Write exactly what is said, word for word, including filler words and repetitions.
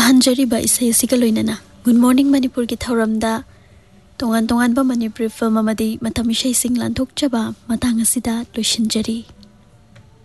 ꯇꯥꯍꯟꯖꯔꯤꯕ ꯏꯁꯩ ꯑꯁꯤꯒ ꯂꯣꯏꯅꯅ ꯒꯨꯗ ꯃꯣꯔꯅꯤꯡ ꯃꯅꯤꯄꯨꯔꯒꯤ ꯊꯧꯔꯝꯗ ꯇꯣꯉꯥꯟ ꯇꯣꯉꯥꯟꯕ ꯃꯅꯤꯄꯨꯔꯤ ꯐꯤꯜꯝ ꯑꯃꯗꯤ ꯃꯇꯝ ꯏꯁꯩꯁꯤꯡ ꯂꯥꯟꯊꯣꯛꯆꯕ ꯃꯇꯥꯡ ꯑꯁꯤꯗ ꯂꯣꯏꯁꯤꯟꯖꯔꯤ꯫